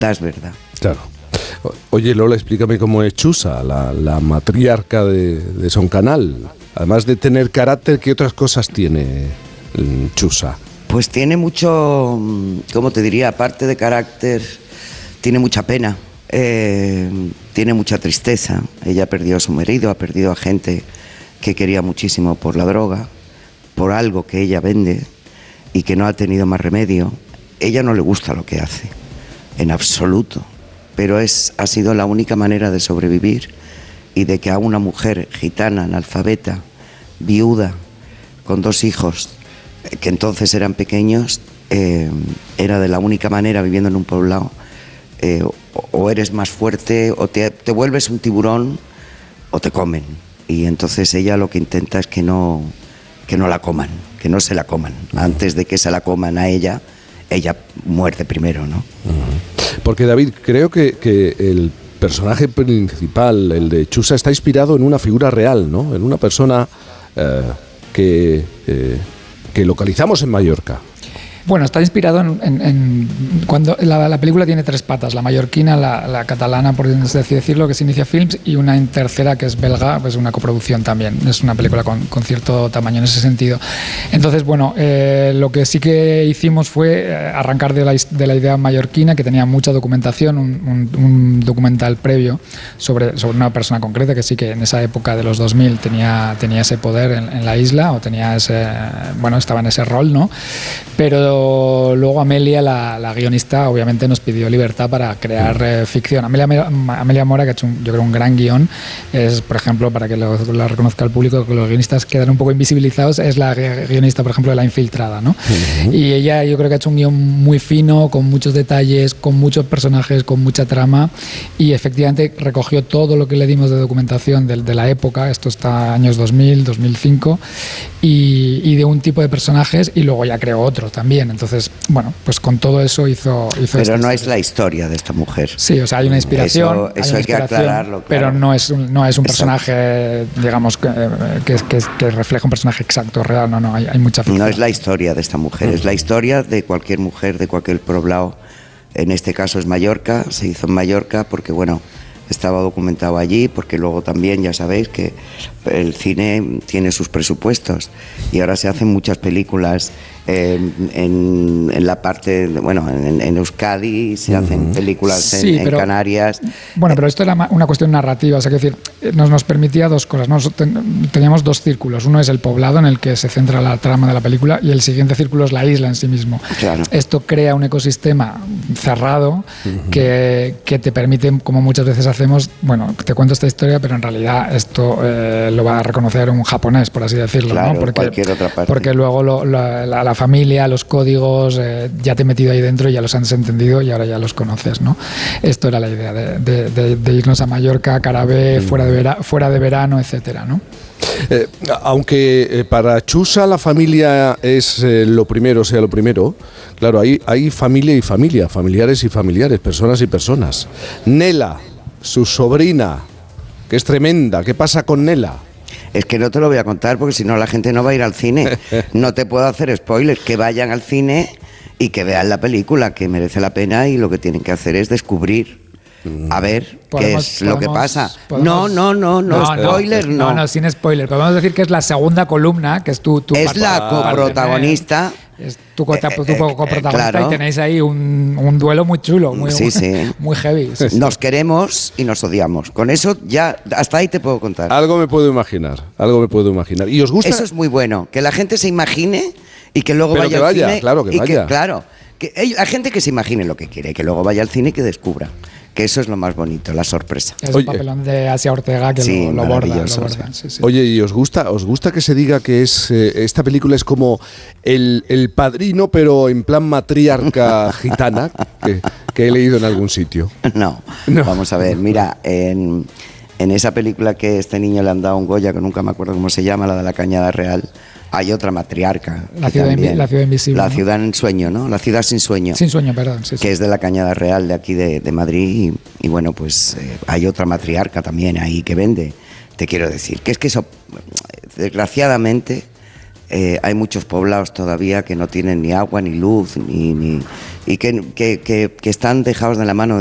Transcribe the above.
Das verdad. Claro. Oye, Lola, explícame cómo es Chusa, la matriarca de Son Canal. Además de tener carácter, ¿qué otras cosas tiene Chusa? Pues tiene mucho, ¿cómo te diría? Aparte de carácter, tiene mucha pena, tiene mucha tristeza. Ella perdió a su marido, ha perdido a gente que quería muchísimo por la droga, por algo que ella vende y que no ha tenido más remedio. Ella no le gusta lo que hace, en absoluto, pero ha sido la única manera de sobrevivir y de que a una mujer gitana, analfabeta, viuda, con 2 hijos, que entonces eran pequeños, era de la única manera, viviendo en un poblado, o eres más fuerte, o te vuelves un tiburón, o te comen. Y entonces ella lo que intenta es que no la coman, que no se la coman. Antes de que se la coman a ella muerde primero, ¿no? Porque, David, creo que el personaje principal, el de Chusa, está inspirado en una figura real, ¿no? En una persona que localizamos en Mallorca. Bueno, está inspirado en cuando la película tiene 3 patas: la mallorquina, la catalana, por así decirlo, que es Inicia Films, y una tercera que es belga, pues una coproducción también. Es una película con cierto tamaño en ese sentido. Entonces, bueno, lo que sí que hicimos fue arrancar de la idea mallorquina, que tenía mucha documentación, un documental previo sobre una persona concreta que sí que en esa época de los 2000 tenía ese poder en la isla, o tenía estaba en ese rol, ¿no? Pero luego Amelia, la guionista, obviamente nos pidió libertad para crear ficción. Amelia Mora, que ha hecho yo creo un gran guión, es, por ejemplo, para que la reconozca el público, que los guionistas quedan un poco invisibilizados, es la guionista, por ejemplo, de La Infiltrada, ¿no? Y ella, yo creo que ha hecho un guión muy fino, con muchos detalles, con muchos personajes, con mucha trama, y efectivamente recogió todo lo que le dimos de documentación de la época. Esto está años 2000, 2005, y de un tipo de personajes, y luego ya creó otro también. Entonces, bueno, pues con todo eso hizo pero no es la historia de esta mujer. Sí, o sea, hay una inspiración. Eso hay que aclararlo, claro. Pero no es un personaje, digamos, que refleja un personaje exacto, real. No, hay mucha ficción. No es la historia de esta mujer, es la historia de cualquier mujer, de cualquier poblado. En este caso es Mallorca, se hizo en Mallorca porque, bueno, estaba documentado allí, porque luego también ya sabéis que el cine tiene sus presupuestos y ahora se hacen muchas películas en la parte, en Euskadi se hacen películas en Canarias. Bueno, pero esto era una cuestión narrativa, o sea, que decir, nos permitía 2 cosas, ¿no? Teníamos 2 círculos, uno es el poblado en el que se centra la trama de la película y el siguiente círculo es la isla en sí mismo. Claro. Esto crea un ecosistema cerrado que te permite, como muchas veces hacemos, bueno, te cuento esta historia, pero en realidad esto lo va a reconocer un japonés, por así decirlo, claro, ¿no? Porque cualquier otra parte. Porque luego la familia, los códigos, ya te he metido ahí dentro y ya los has entendido y ahora ya los conoces, ¿no? Esto era la idea de irnos a Mallorca, Carabé, fuera de verano, etcétera, ¿no? Aunque para Chusa la familia es lo primero, claro, hay familia y familia, familiares y familiares, personas y personas. Nela, su sobrina, que es tremenda, ¿qué pasa con Nela? Es que no te lo voy a contar porque si no la gente no va a ir al cine. No te puedo hacer spoilers, que vayan al cine y que vean la película, que merece la pena, y lo que tienen que hacer es descubrir, a ver qué es lo que pasa. No, spoiler no. No, sin spoiler. Podemos decir que es la segunda columna, que es tu es la coprotagonista. Es tu coprotagonista, claro. Y tenéis ahí un duelo muy chulo, muy heavy. Sí. Nos queremos y nos odiamos. Con eso ya, hasta ahí te puedo contar. Algo me puedo imaginar. ¿Y os gusta? Eso es muy bueno, que la gente se imagine y que luego vaya al cine. Claro, que vaya. Que la gente que se imagine lo que quiere, que luego vaya al cine y que descubra. Que eso es lo más bonito, la sorpresa. Es un papelón de Asia Ortega que lo borda. Sí. Oye, ¿y os gusta que se diga que esta película es como el Padrino, pero en plan matriarca gitana, que he leído en algún sitio? No. Vamos a ver, mira, en esa película que este niño le han dado un Goya, que nunca me acuerdo cómo se llama, la de la Cañada Real, hay otra matriarca. La ciudad invisible. La ciudad en sueño, ¿no? La ciudad sin sueño. Sin sueño, perdón. Sí. Que es de la Cañada Real de aquí de Madrid. Y bueno, pues hay otra matriarca también ahí que vende. Te quiero decir que es que eso, desgraciadamente, hay muchos poblados todavía que no tienen ni agua, ni luz, y que están dejados de la mano